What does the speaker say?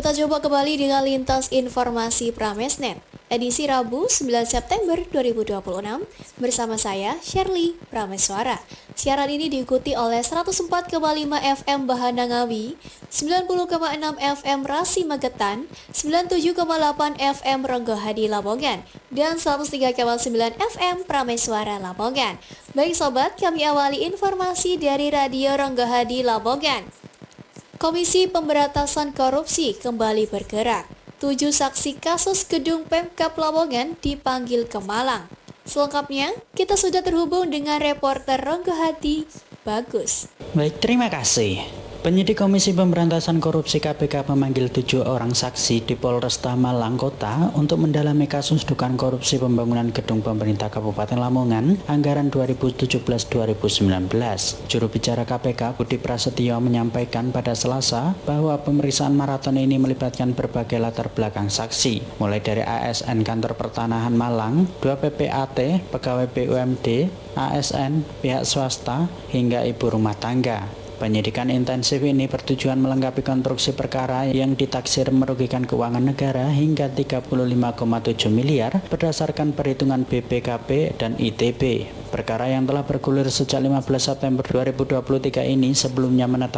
Kita coba kembali dengan lintas informasi Pramesnet, edisi Rabu 9 September 2026 bersama saya, Shirley Prameswara. Siaran ini diikuti oleh 104,5 FM Bahana Ngawi, 90,6 FM Rasi Magetan, 97,8 FM Ronggohadi Lamongan, dan 103,9 FM Prameswara Lamongan. Baik sobat, kami awali informasi dari Radio Ronggohadi Lamongan. Komisi Pemberantasan Korupsi kembali bergerak. 7 saksi kasus gedung Pemkab Lamongan dipanggil ke Malang. Selengkapnya, kita sudah terhubung dengan reporter Ronggohadi, Bagus. Baik, terima kasih. Penyidik Komisi Pemberantasan Korupsi KPK memanggil 7 orang saksi di Polresta Malang Kota untuk mendalami kasus dugaan korupsi pembangunan gedung pemerintah Kabupaten Lamongan anggaran 2017-2019. Juru bicara KPK Budi Prasetyo menyampaikan pada Selasa bahwa pemeriksaan maraton ini melibatkan berbagai latar belakang saksi, mulai dari ASN Kantor Pertanahan Malang, 2 PPAT, pegawai BUMD, ASN, pihak swasta, hingga ibu rumah tangga. Penyidikan intensif ini bertujuan melengkapi konstruksi perkara yang ditaksir merugikan keuangan negara hingga 35,7 miliar berdasarkan perhitungan BPKP dan ITB. Perkara yang telah bergulir sejak 15 September 2023 ini sebelumnya menetapkan